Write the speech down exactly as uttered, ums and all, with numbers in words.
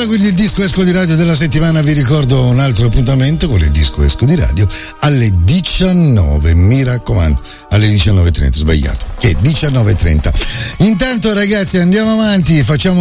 quindi il disco esco di radio della settimana. Vi ricordo un altro appuntamento con il disco esco di radio alle diciannove, mi raccomando, alle diciannove e trenta, sbagliato, che diciannove e trenta. Intanto ragazzi andiamo avanti, facciamo